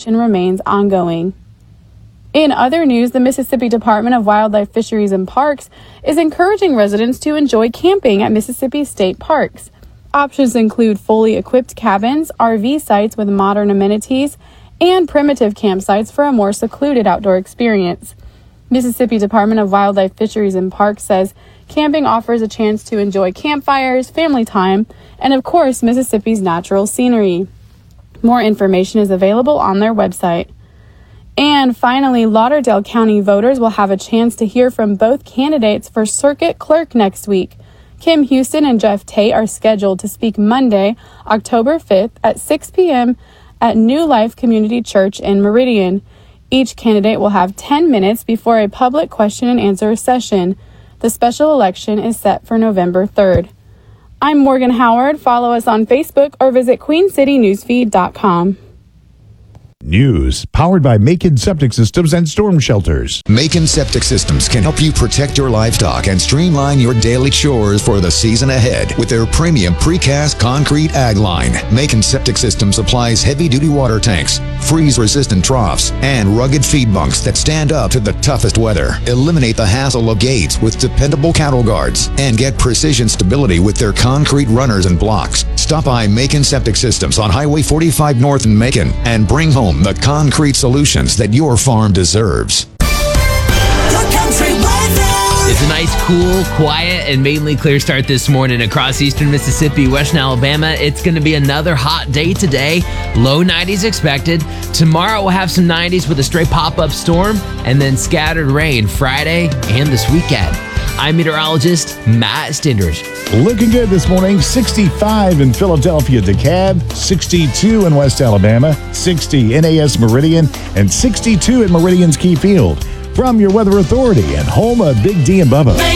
investigation remains ongoing. In other news, the Mississippi Department of Wildlife, Fisheries, and Parks is encouraging residents to enjoy camping at Mississippi state parks. Options include fully equipped cabins, RV sites with modern amenities, and primitive campsites for a more secluded outdoor experience. Mississippi Department of Wildlife, Fisheries, and Parks says camping offers a chance to enjoy campfires, family time, and of course, Mississippi's natural scenery. More information is available on their website. And finally, Lauderdale County voters will have a chance to hear from both candidates for circuit clerk next week. Kim Houston and Jeff Tate are scheduled to speak Monday, October 5th at 6 p.m. at New Life Community Church in Meridian. Each candidate will have 10 minutes before a public question and answer session. The special election is set for November 3rd. I'm Morgan Howard. Follow us on Facebook or visit queencitynewsfeed.com. News powered by Macon Septic Systems and Storm Shelters. Macon Septic Systems can help you protect your livestock and streamline your daily chores for the season ahead with their premium precast concrete ag line. Macon Septic Systems supplies heavy-duty water tanks, freeze-resistant troughs, and rugged feed bunks that stand up to the toughest weather. Eliminate the hassle of gates with dependable cattle guards and get precision stability with their concrete runners and blocks. Stop by Macon Septic Systems on Highway 45 North in Macon and bring home the concrete solutions that your farm deserves. It's a nice, cool, quiet, and mainly clear start this morning across eastern Mississippi, western Alabama. It's going to be another hot day today. Low 90s expected. Tomorrow we'll have some 90s with a stray pop-up storm and then scattered rain Friday and this weekend. I'm meteorologist Matt Stinders. Looking good this morning. 65 in Philadelphia, DeKalb, 62 in West Alabama, 60 NAS Meridian, and 62 at Meridian's Key Field. From your Weather Authority and home of Big D and Bubba.